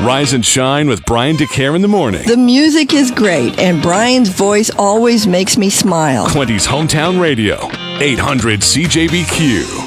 Rise and Shine with Brian DeCare in the morning. The music is great, and Brian's voice always makes me smile. Quinty's Hometown Radio, 800 CJBQ.